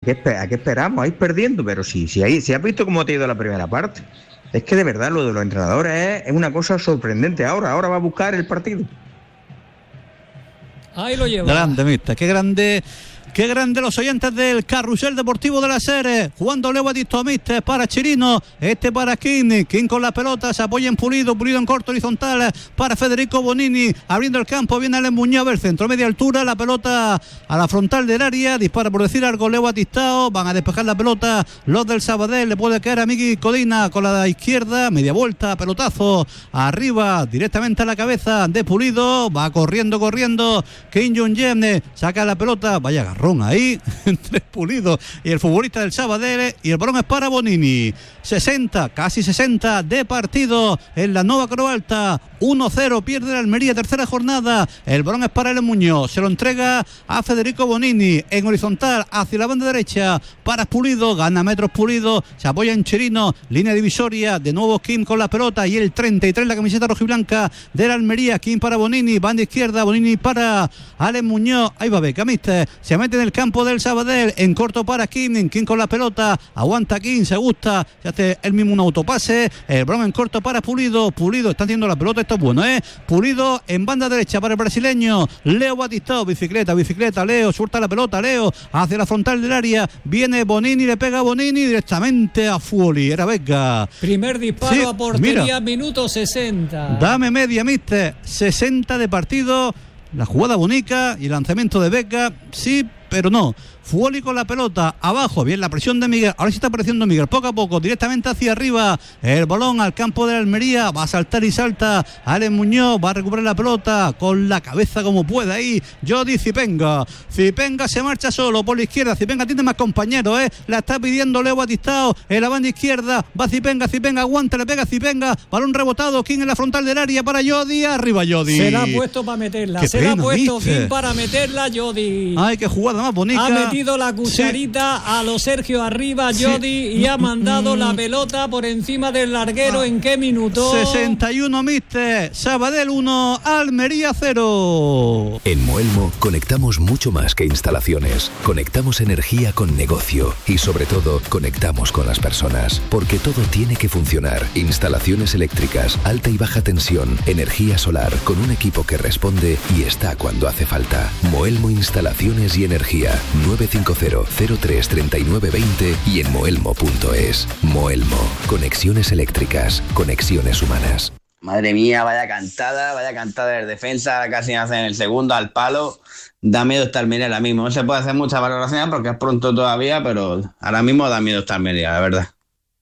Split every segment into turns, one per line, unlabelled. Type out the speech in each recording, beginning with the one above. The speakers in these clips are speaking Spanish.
¿A qué esperamos? Vais perdiendo, pero si has visto cómo te ha ido la primera parte. Es que de verdad lo de los entrenadores es una cosa sorprendente. Ahora va a buscar el partido.
Ahí lo lleva.
Grande, mister, qué grande los oyentes del Carrusel Deportivo de la Serie. Jugando Leo Batista, mister, para Chirino, para King con la pelota, se apoya en Pulido en corto horizontal para Federico Bonini, abriendo el campo, viene Alex Muñoz del centro, media altura, la pelota a la frontal del área, dispara por decir algo Leo Batistao, van a despejar la pelota los del Sabadell, le puede caer a Miki Codina con la izquierda, media vuelta, pelotazo arriba, directamente a la cabeza de Pulido, va corriendo Kim Jong-jem, saca la pelota, vaya garrón ahí entre Pulido y el futbolista del Sabadell, y el balón es para Bonini. 60, casi 60 de partido en la Nova Creu Alta. 1-0 pierde la Almería, tercera jornada. El balón es para el Muñoz, se lo entrega a Federico Bonini en horizontal hacia la banda derecha para Pulido, gana metros Pulido, se apoya en Chirino, línea divisoria, de nuevo Kim con la pelota y el 33, la camiseta rojiblanca de la Almería. Kim para Bonini, banda izquierda, Bonini para Alex Muñoz, ahí va Beca, mister, se mete en el campo del Sabadell, en corto para Kim con la pelota, aguanta Kim, se gusta, se hace él mismo un autopase, el balón en corto para Pulido está haciendo la pelota, esto es bueno, Pulido en banda derecha para el brasileño Leo Batistao, bicicleta, Leo, suelta la pelota, Leo, hacia la frontal del área, viene Bonini, le pega a Bonini directamente a Fuoli, era Vega.
Primer disparo a portería, minuto 60.
Dame media, mister, 60 de partido, la jugada bonita y el lanzamiento de Vega, sí, pero no. Fuoli con la pelota, abajo, bien la presión de Miguel, ahora sí está apareciendo Miguel, poco a poco, directamente hacia arriba, el balón al campo de la Almería, va a saltar y salta, Alex Muñoz va a recuperar la pelota, con la cabeza como pueda ahí, Jody Zipenga se marcha solo por la izquierda, Zipenga tiene más compañeros, la está pidiendo Leo Batistao, en la banda izquierda, va Zipenga, aguanta, le pega Zipenga, balón rebotado, King en la frontal del área para Jody, arriba Jody.
Se la ha puesto para meterla, la ha puesto King para meterla, Jody.
Ay, qué jugada más bonita.
Ha metido la cucharita a lo Sergio arriba, Jody, y ha mandado la pelota por encima del larguero. ¿En qué minuto?
61, mister. Sabadell 1, Almería 0.
En Moelmo conectamos mucho más que instalaciones. Conectamos energía con negocio y sobre todo conectamos con las personas, porque todo tiene que funcionar. Instalaciones eléctricas, alta y baja tensión, energía solar, con un equipo que responde y está cuando hace falta. Moelmo Instalaciones y Energía, 950-03-3920 y en moelmo.es. Moelmo, conexiones eléctricas, conexiones humanas.
Madre mía, vaya cantada del defensa, casi hacen el segundo al palo. Da miedo estar Almería ahora mismo. No se puede hacer mucha valoración porque es pronto todavía, pero ahora mismo da miedo estar Almería, la verdad.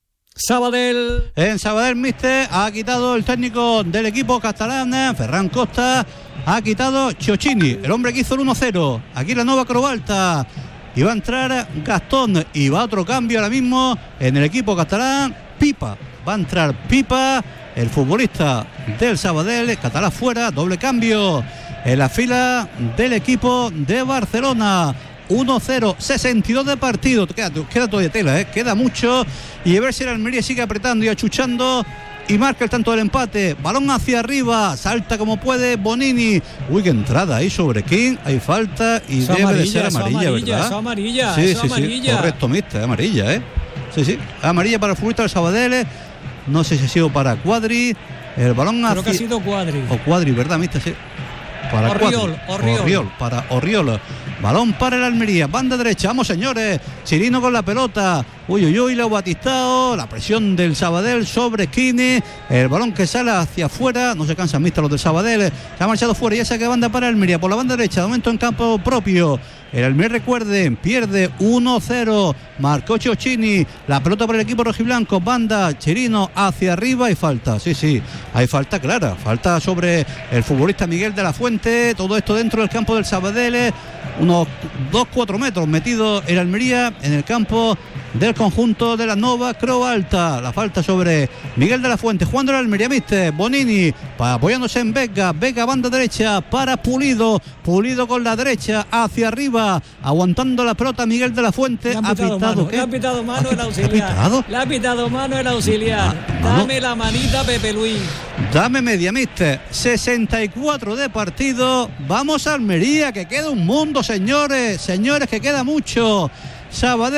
Sabadell.
En Sabadell, mister, ha quitado el técnico del equipo catalán, Ferran Costa, ha quitado Ciocchini, el hombre que hizo el 1-0. Aquí la Nova Creu Alta. Y va a entrar Gastón y va a otro cambio ahora mismo en el equipo catalán. Pipa, va a entrar Pipa, el futbolista del Sabadell, catalán fuera, doble cambio en la fila del equipo de Barcelona. 1-0, 62 de partido, queda todavía tela, queda mucho, y a ver si el Almería sigue apretando y achuchando y marca el tanto del empate. Balón hacia arriba, salta como puede Bonini. Uy, qué entrada ahí sobre King, hay falta y
eso
debe
amarilla,
de ser amarilla, ¿verdad?
Eso amarilla,
sí,
eso amarilla.
Sí, correcto, mister, amarilla, Sí, amarilla para el futbolista del Sabadell. No sé si ha sido para Cuadri. El balón
creo que ha sido Cuadri.
O Cuadri, ¿verdad, mister? Sí. Para Orriol, para Orriol. Balón para el Almería, banda derecha, vamos señores, Chirino con la pelota, uy, Leo Batistao, la presión del Sabadell sobre Kine, el balón que sale hacia afuera, no se cansan mister los del Sabadell, se ha marchado fuera y esa que banda para el Almería, por la banda derecha, de momento en campo propio, el Almería recuerden, pierde 1-0, marcó Ciocchini, la pelota para el equipo rojiblanco, banda Chirino hacia arriba y falta, sí, hay falta clara, falta sobre el futbolista Miguel de la Fuente, todo esto dentro del campo del Sabadell, unos 2-4 metros metido el Almería en el campo del conjunto de la Nova Creu Alta. La falta sobre Miguel de la Fuente, jugando el Almería, mister Bonini, apoyándose en Vega, banda derecha para Pulido con la derecha hacia arriba, aguantando la pelota Miguel de la Fuente.
Le ha pitado mano el auxiliar. Dame la manita, Pepe Luis.
Dame media, mister. 64 de partido. Vamos a Almería, que queda un mundo, señores, que queda mucho. Sabadell